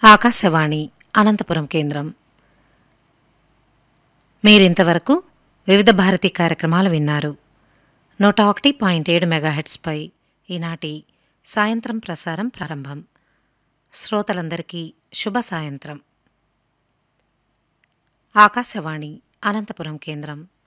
ఆకాశవాణి అనంతపురం కేంద్రం. మీరింతవరకు వివిధ భారతి కార్యక్రమాలు విన్నారు. 101.7 మెగాహెట్స్పై ఈనాటి సాయంత్రం ప్రసారం ప్రారంభం. శ్రోతలందరికీ శుభ సాయంత్రం. ఆకాశవాణి అనంతపురం కేంద్రం.